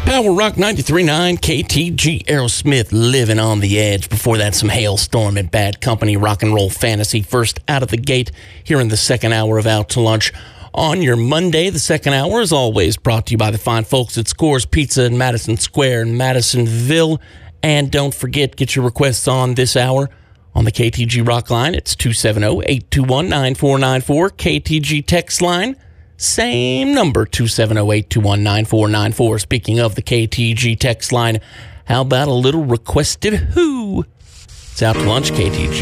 Power Rock 93.9 KTG, Aerosmith, Living on the Edge. Before that, some Hailstorm and Bad Company, Rock and Roll Fantasy. First out of the gate here in the second hour of Out to Lunch on your Monday. The second hour is always brought to you by the fine folks at Scores Pizza in Madison Square in Madisonville. And don't forget, get your requests on this hour on the KTG Rock line. It's 270-821-9494. KTG text line, same number, 270-821-9494. Speaking of the KTG text line, how about a little requested who? It's Out to Lunch, KTG.